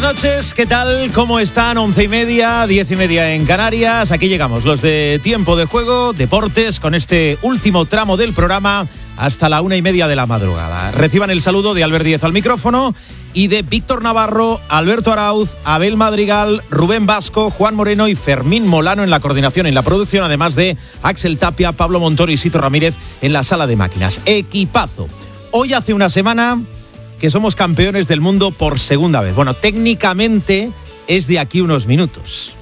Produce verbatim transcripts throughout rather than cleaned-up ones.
noches, ¿qué tal? ¿Cómo están? Once y media, diez y media en Canarias. Aquí llegamos, los de Tiempo de Juego, Deportes, con este último tramo del programa hasta la una y media de la madrugada. Reciban el saludo de Albert Díez al micrófono y de Víctor Navarro, Alberto Arauz, Abel Madrigal, Rubén Vasco, Juan Moreno y Fermín Molano en la coordinación y en la producción, además de Axel Tapia, Pablo Montoro y Sito Ramírez en la sala de máquinas. Equipazo. Hoy hace una semana que somos campeones del mundo por segunda vez. Bueno, técnicamente es de aquí unos minutos.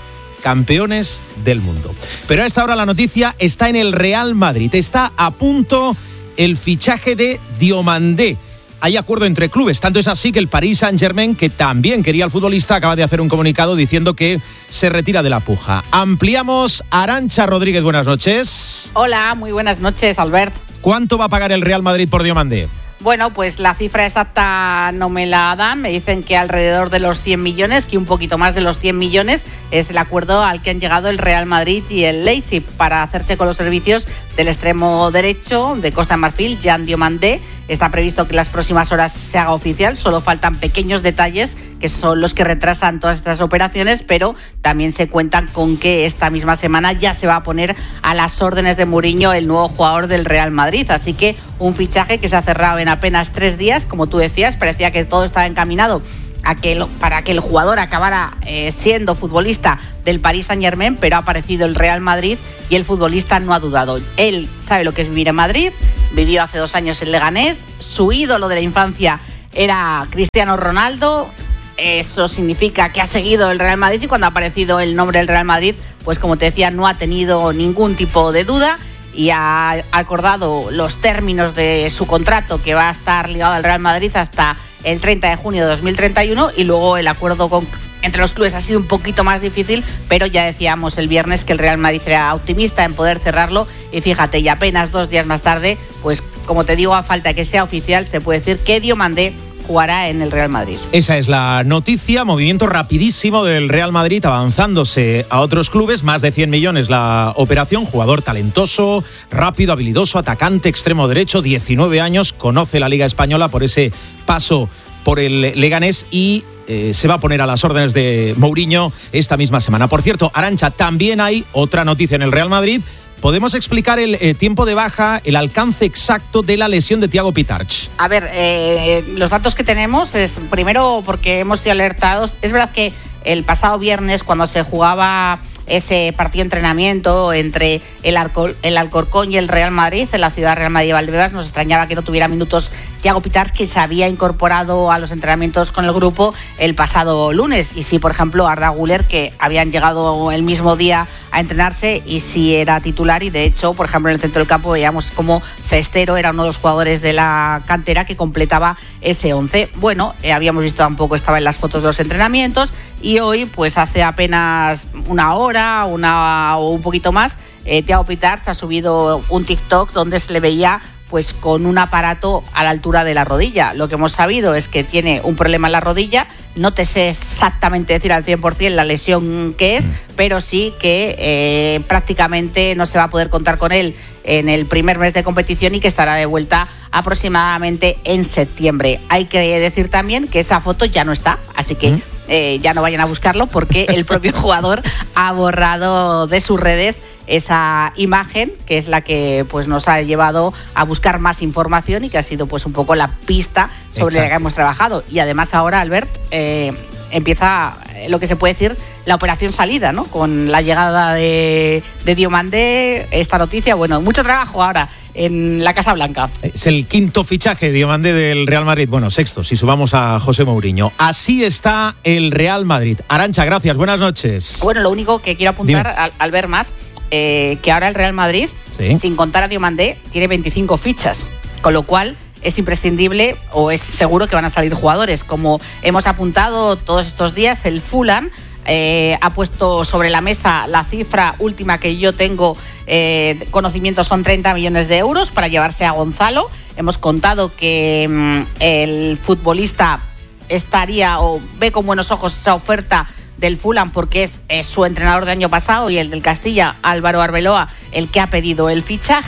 Campeones del mundo. Pero a esta hora la noticia está en el Real Madrid. Está a punto el fichaje de Diomandé. Hay acuerdo entre clubes, tanto es así que el Paris Saint-Germain, que también quería al futbolista, acaba de hacer un comunicado diciendo que se retira de la puja. Ampliamos. Arantxa Rodríguez, buenas noches. Hola, muy buenas noches, Albert. ¿Cuánto va a pagar el Real Madrid por Diomandé? Bueno, pues la cifra exacta no me la dan. Me dicen que alrededor de los cien millones, que un poquito más de los cien millones es el acuerdo al que han llegado el Real Madrid y el Leipzig para hacerse con los servicios del extremo derecho de Costa de Marfil, Jan Diomandé. Está previsto que en las próximas horas se haga oficial. Solo faltan pequeños detalles que son los que retrasan todas estas operaciones, pero también se cuentan con que esta misma semana ya se va a poner a las órdenes de Mourinho el nuevo jugador del Real Madrid. Así que un fichaje que se ha cerrado en apenas tres días, como tú decías, parecía que todo estaba encaminado a que el, para que el jugador acabara eh, siendo futbolista del Paris Saint-Germain, pero ha aparecido el Real Madrid y el futbolista no ha dudado. Él sabe lo que es vivir en Madrid, vivió hace dos años en Leganés, su ídolo de la infancia era Cristiano Ronaldo. Eso significa que ha seguido el Real Madrid y cuando ha aparecido el nombre del Real Madrid, pues como te decía, no ha tenido ningún tipo de duda y ha acordado los términos de su contrato, que va a estar ligado al Real Madrid hasta el treinta de junio de dos mil treinta y uno, y luego el acuerdo con, entre los clubes ha sido un poquito más difícil, pero ya decíamos el viernes que el Real Madrid era optimista en poder cerrarlo y fíjate, y apenas dos días más tarde, pues como te digo, a falta de que sea oficial, se puede decir que Diomandé jugará en el Real Madrid. Esa es la noticia, movimiento rapidísimo del Real Madrid avanzándose a otros clubes, más de cien millones la operación, jugador talentoso, rápido, habilidoso, atacante, extremo derecho, diecinueve años, conoce la Liga Española por ese paso por el Leganés y eh, se va a poner a las órdenes de Mourinho esta misma semana. Por cierto, Arantxa, también hay otra noticia en el Real Madrid. ¿Podemos explicar el eh, tiempo de baja, el alcance exacto de la lesión de Thiago Pitarch? A ver, eh, los datos que tenemos es, primero, porque hemos sido alertados. Es verdad que el pasado viernes, cuando se jugaba ese partido de entrenamiento entre el, Alcor- el Alcorcón y el Real Madrid, en la ciudad Real Madrid de Valdebebas, nos extrañaba que no tuviera minutos Thiago Pitarch, que se había incorporado a los entrenamientos con el grupo el pasado lunes. Y sí, por ejemplo, Arda Güler, que habían llegado el mismo día a entrenarse y sí era titular. Y de hecho, por ejemplo, en el centro del campo veíamos como Cestero era uno de los jugadores de la cantera que completaba ese once. Bueno, eh, habíamos visto tampoco, estaba en las fotos de los entrenamientos y hoy, pues hace apenas una hora, una o un poquito más, eh, Thiago Pitarch ha subido un TikTok donde se le veía pues con un aparato a la altura de la rodilla. Lo que hemos sabido es que tiene un problema en la rodilla. No te sé exactamente decir al cien por ciento la lesión que es, pero sí que eh, prácticamente no se va a poder contar con él en el primer mes de competición y que estará de vuelta aproximadamente en septiembre. Hay que decir también que esa foto ya no está, así que ¿Mm? eh, ya no vayan a buscarlo porque el propio jugador ha borrado de sus redes esa imagen, que es la que pues nos ha llevado a buscar más información y que ha sido pues un poco la pista sobre Exacto. la que hemos trabajado. Y además ahora, Albert, eh, empieza lo que se puede decir la operación salida, ¿no? Con la llegada de, de Diomandé, esta noticia, bueno, mucho trabajo ahora en la Casa Blanca. Es el quinto fichaje Diomandé del Real Madrid, bueno, sexto, si sumamos a José Mourinho. Así está el Real Madrid. Arantxa, gracias, buenas noches. Bueno, lo único que quiero apuntar al, al ver más, eh, que ahora el Real Madrid, ¿Sí? sin contar a Diomandé, tiene veinticinco fichas, con lo cual es imprescindible o es seguro que van a salir jugadores. Como hemos apuntado todos estos días, el Fulham eh, ha puesto sobre la mesa la cifra última que yo tengo eh, conocimiento, son treinta millones de euros para llevarse a Gonzalo. Hemos contado que mmm, el futbolista estaría o ve con buenos ojos esa oferta del Fulham porque es eh, su entrenador del año pasado y el del Castilla, Álvaro Arbeloa, el que ha pedido el fichaje.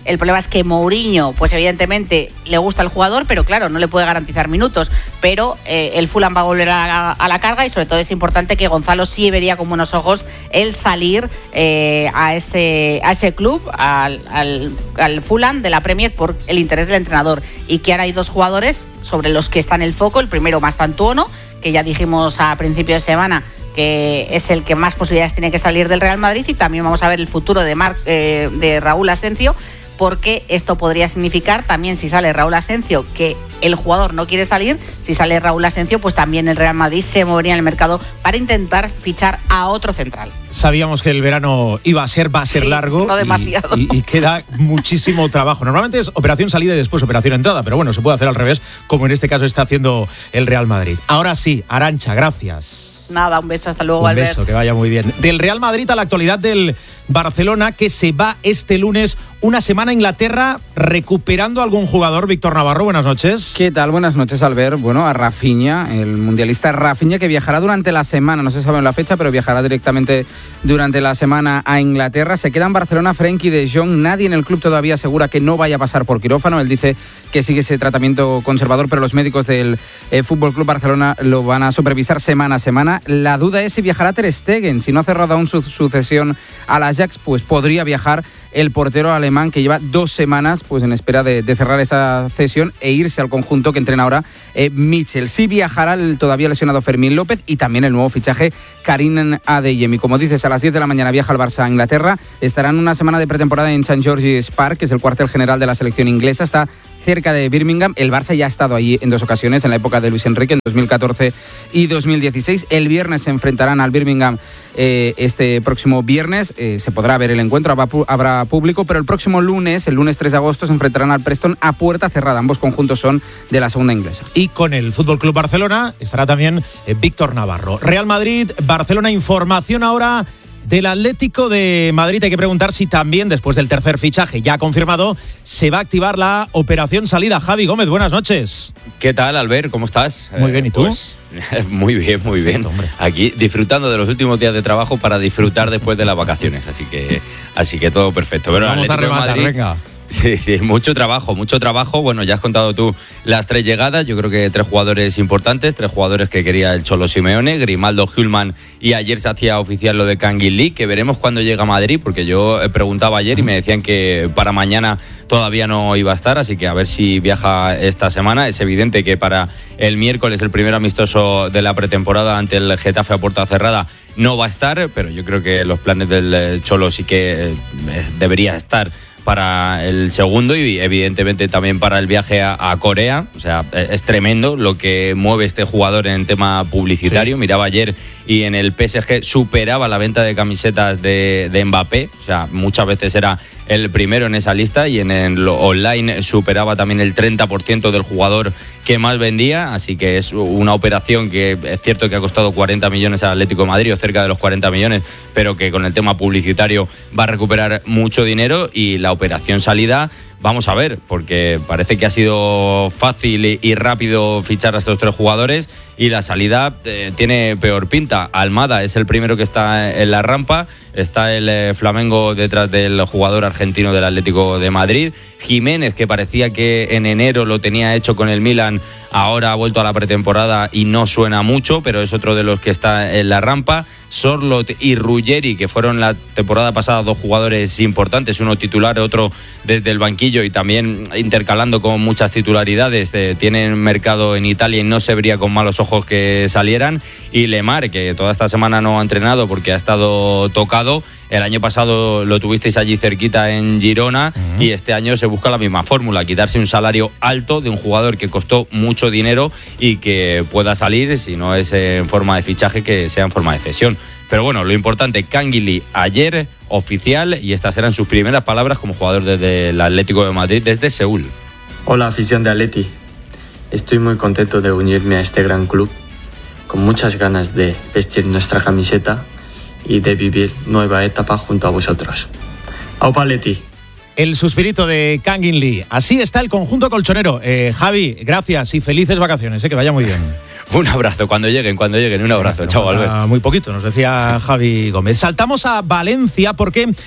El problema es que Mourinho, pues evidentemente le gusta el jugador, pero claro, no le puede garantizar minutos. Pero eh, el Fulham va a volver a, a la carga y sobre todo es importante que Gonzalo sí vería con buenos ojos el salir eh, a, ese, a ese club, al, al, al Fulham de la Premier, por el interés del entrenador. Y que ahora hay dos jugadores sobre los que está en el foco. El primero, Mastantuono, que ya dijimos a principio de semana que es el que más posibilidades tiene que salir del Real Madrid, y también vamos a ver el futuro de, Mar, eh, de Raúl Asencio, porque esto podría significar también, si sale Raúl Asencio, que el jugador no quiere salir. Si sale Raúl Asencio, pues también el Real Madrid se movería en el mercado para intentar fichar a otro central. Sabíamos que el verano iba a ser, va a ser sí, largo. No demasiado. Y, y, y queda muchísimo trabajo. Normalmente es operación salida y después operación entrada, pero bueno, se puede hacer al revés, como en este caso está haciendo el Real Madrid. Ahora sí, Arantxa, gracias. Nada, un beso, hasta luego, Un Albert. beso, que vaya muy bien. Del Real Madrid a la actualidad del Barcelona, que se va este lunes una semana a Inglaterra recuperando a algún jugador. Víctor Navarro, buenas noches. ¿Qué tal? Buenas noches, Albert. Bueno, a Rafinha, el mundialista Rafinha, que viajará durante la semana, no se sabe la fecha, pero viajará directamente durante la semana a Inglaterra. Se queda en Barcelona Frenkie de Jong. Nadie en el club todavía asegura que no vaya a pasar por quirófano. Él dice que sigue ese tratamiento conservador, pero los médicos del eh, F C Barcelona lo van a supervisar semana a semana. La duda es si viajará Ter Stegen. Si no ha cerrado aún su sucesión al Ajax, pues podría viajar el portero alemán, que lleva dos semanas pues en espera de, de cerrar esa cesión e irse al conjunto que entrena ahora eh, Michel. Sí viajará el todavía lesionado Fermín López y también el nuevo fichaje Karim Adeyemi. Como dices, a las diez de la mañana viaja el Barça a Inglaterra. Estarán una semana de pretemporada en Saint George's Park, que es el cuartel general de la selección inglesa. Está cerca de Birmingham. El Barça ya ha estado allí en dos ocasiones, en la época de Luis Enrique, en dos mil catorce y dos mil dieciséis. El viernes se enfrentarán al Birmingham eh, este próximo viernes. Eh, se podrá ver el encuentro, habrá, habrá público, pero el próximo lunes, el lunes tres de agosto, se enfrentarán al Preston a puerta cerrada. Ambos conjuntos son de la segunda inglesa. Y con el F C Barcelona estará también eh, Víctor Navarro. Real Madrid, Barcelona, información ahora del Atlético de Madrid. Hay que preguntar si también, después del tercer fichaje ya confirmado, se va a activar la operación salida. Javi Gómez, buenas noches. ¿Qué tal, Albert? ¿Cómo estás? Muy bien, ¿y tú? Pues, muy bien, muy Perfecto, bien. Hombre. Aquí disfrutando de los últimos días de trabajo para disfrutar después de las vacaciones. Así que, así que todo perfecto. Pero Vamos a rematar, Madrid, venga. Sí, sí, mucho trabajo, mucho trabajo. Bueno, ya has contado tú las tres llegadas. Yo creo que tres jugadores importantes, tres jugadores que quería el Cholo Simeone, Grimaldo, Hjulman, y ayer se hacía oficial lo de Kangin Lee, que veremos cuándo llega a Madrid, porque yo preguntaba ayer y me decían que para mañana todavía no iba a estar, así que a ver si viaja esta semana. Es evidente que para el miércoles, el primer amistoso de la pretemporada ante el Getafe a puerta cerrada, no va a estar, pero yo creo que los planes del Cholo sí que debería estar para el segundo y evidentemente también para el viaje a, a Corea. O sea, es tremendo lo que mueve este jugador en tema publicitario. Sí. Miraba ayer y en el P S G superaba la venta de camisetas de, de Mbappé. O sea, muchas veces era el primero en esa lista, y en el online superaba también el treinta por ciento del jugador que más vendía. Así que es una operación que es cierto que ha costado cuarenta millones al Atlético de Madrid, o cerca de los cuarenta millones, pero que con el tema publicitario va a recuperar mucho dinero. Y la operación salida, vamos a ver, porque parece que ha sido fácil y rápido fichar a estos tres jugadores, y la salida eh, tiene peor pinta. Almada es el primero que está en la rampa, está el eh, Flamengo detrás del jugador argentino del Atlético de Madrid. Jiménez, que parecía que en enero lo tenía hecho con el Milan, ahora ha vuelto a la pretemporada y no suena mucho, pero es otro de los que está en la rampa. Sorlot y Ruggeri, que fueron la temporada pasada dos jugadores importantes, uno titular, otro desde el banquillo, y también intercalando con muchas titularidades. Eh, tienen mercado en Italia y no se vería con malos ojos que salieran. Y Lemar, que toda esta semana no ha entrenado porque ha estado tocado. El año pasado lo tuvisteis allí cerquita en Girona, uh-huh. y este año se busca la misma fórmula, quitarse un salario alto de un jugador que costó mucho dinero y que pueda salir, si no es en forma de fichaje, que sea en forma de cesión. Pero bueno, lo importante, Kangin Lee ayer oficial, y estas eran sus primeras palabras como jugador desde el Atlético de Madrid, desde Seúl. Hola, afición de Atleti. Estoy muy contento de unirme a este gran club, con muchas ganas de vestir nuestra camiseta y de vivir nueva etapa junto a vosotros. ¡Aupa Atleti! El suspirito de Kangin Lee. Así está el conjunto colchonero. Eh, Javi, gracias y felices vacaciones, eh, que vaya muy bien. Un abrazo, cuando lleguen, cuando lleguen, un abrazo. Chao, Albert. Muy poquito, nos decía Javi Gómez. Saltamos a Valencia porque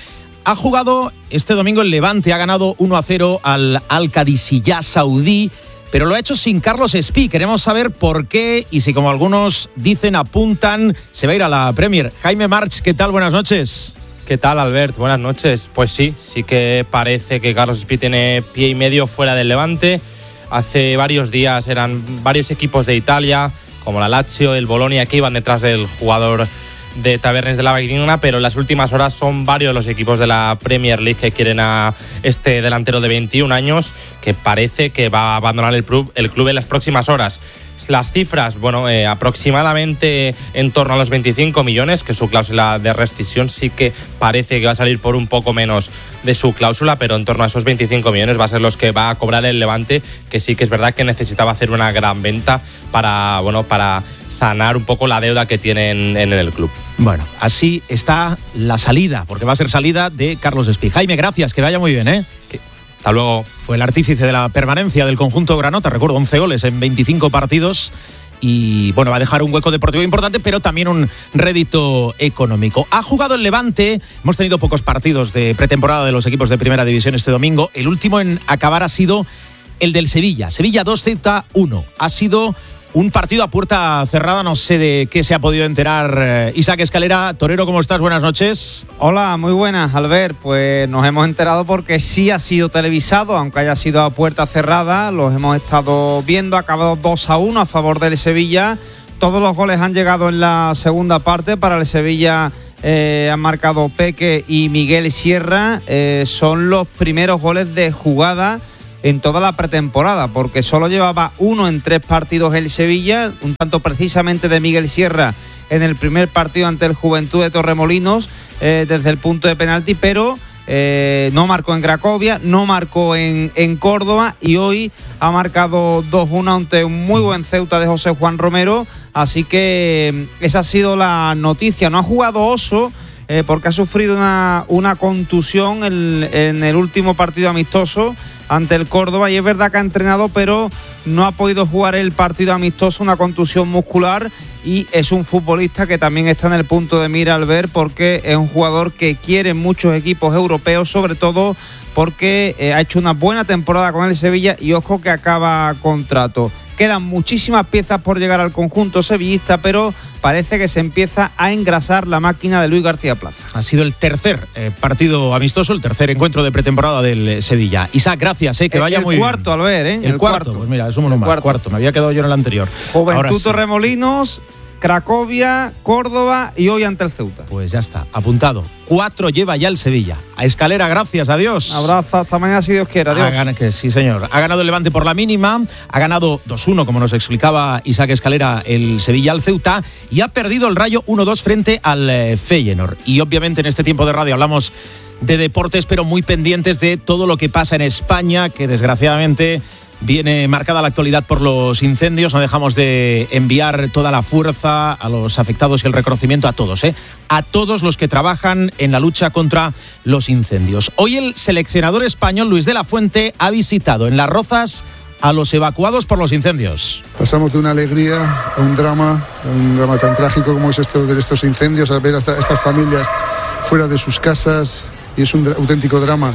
ha jugado este domingo el Levante, ha ganado uno a cero al Al-Qadisiyah saudí, pero lo ha hecho sin Carlos Espí. Queremos saber por qué y si, como algunos dicen, apuntan, se va a ir a la Premier. Jaime March, ¿qué tal? Buenas noches. ¿Qué tal, Albert? Buenas noches. Pues sí, sí que parece que Carlos Espí tiene pie y medio fuera del Levante. Hace varios días eran varios equipos de Italia, como la Lazio, el Bolonia, que iban detrás del jugador de Tabernes de la Valldigna, pero en las últimas horas son varios los equipos de la Premier League que quieren a este delantero de veintiún años, que parece que va a abandonar el club, el club en las próximas horas. Las cifras, bueno, eh, aproximadamente en torno a los veinticinco millones, que su cláusula de rescisión sí que parece que va a salir por un poco menos de su cláusula, pero en torno a esos veinticinco millones va a ser los que va a cobrar el Levante, que sí que es verdad que necesitaba hacer una gran venta para, bueno, para sanar un poco la deuda que tienen en el club. Bueno, así está la salida, porque va a ser salida de Carlos Espí. Jaime, gracias, que vaya muy bien, ¿eh? Que, hasta luego. Fue el artífice de la permanencia del conjunto granota, recuerdo, once goles en veinticinco partidos y, bueno, va a dejar un hueco deportivo importante, pero también un rédito económico. Ha jugado el Levante, hemos tenido pocos partidos de pretemporada de los equipos de Primera División este domingo. El último en acabar ha sido el del Sevilla, Sevilla dos, Ceuta uno. Ha sido un partido a puerta cerrada, no sé de qué se ha podido enterar eh, Isaac Escalera. Torero, ¿cómo estás? Buenas noches. Hola, muy buenas, Albert. Pues nos hemos enterado porque sí ha sido televisado, aunque haya sido a puerta cerrada. Los hemos estado viendo, ha acabado dos a uno a favor del Sevilla. Todos los goles han llegado en la segunda parte. Para el Sevilla eh, han marcado Peque y Miguel Sierra. Eh, son los primeros goles de jugada en toda la pretemporada, porque solo llevaba uno en tres partidos el Sevilla, un tanto precisamente de Miguel Sierra en el primer partido ante el Juventud de Torremolinos, eh, desde el punto de penalti, pero eh, no marcó en Cracovia, no marcó en, en Córdoba, y hoy ha marcado dos uno ante un muy buen Ceuta de José Juan Romero. Así que esa ha sido la noticia. No ha jugado Oso, eh, porque ha sufrido una, una contusión en, en el último partido amistoso ante el Córdoba, y es verdad que ha entrenado, pero no ha podido jugar el partido amistoso, una contusión muscular, y es un futbolista que también está en el punto de mira al ver, porque es un jugador que quiere muchos equipos europeos, sobre todo porque eh, ha hecho una buena temporada con el Sevilla y ojo que acaba contrato. Quedan muchísimas piezas por llegar al conjunto sevillista, pero parece que se empieza a engrasar la máquina de Luis García Plaza. Ha sido el tercer eh, partido amistoso, el tercer encuentro de pretemporada del eh, Sevilla. Isaac, gracias, eh, que el, vaya el muy bien. El cuarto, al ver, ¿eh? El, el cuarto, cuarto. Pues mira, es un más. Cuarto. cuarto, me había quedado yo en el anterior. Juventud Torremolinos, Cracovia, Córdoba y hoy ante el Ceuta. Pues ya está, apuntado. Cuatro lleva ya el Sevilla. A Escalera, gracias, adiós. Abrazo, hasta mañana si Dios quiere, adiós. Ha, que, sí, señor. Ha ganado el Levante por la mínima, ha ganado dos uno, como nos explicaba Isaac Escalera, el Sevilla al Ceuta, y ha perdido el Rayo uno dos frente al eh, Feyenoord. Y obviamente en este tiempo de radio hablamos de deportes, pero muy pendientes de todo lo que pasa en España, que desgraciadamente viene marcada la actualidad por los incendios. No dejamos de enviar toda la fuerza a los afectados y el reconocimiento a todos, ¿eh? a todos los que trabajan en la lucha contra los incendios. Hoy el seleccionador español Luis de la Fuente ha visitado en Las Rozas a los evacuados por los incendios. Pasamos de una alegría a un drama, a un drama tan trágico como es esto de estos incendios, a ver a estas familias fuera de sus casas, y es un auténtico drama.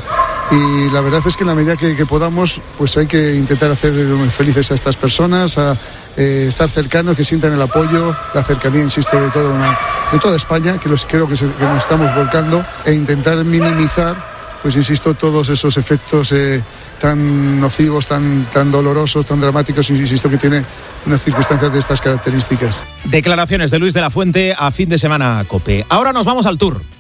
Y la verdad es que en la medida que, que podamos, pues hay que intentar hacer felices a estas personas, a eh, estar cercanos, que sientan el apoyo, la cercanía, insisto, de toda, una, de toda España, que los, creo que, se, que nos estamos volcando, e intentar minimizar, pues insisto, todos esos efectos eh, tan nocivos, tan, tan dolorosos, tan dramáticos, insisto, que tiene unas circunstancias de estas características. Declaraciones de Luis de la Fuente a Fin de Semana COPE. Ahora nos vamos al Tour.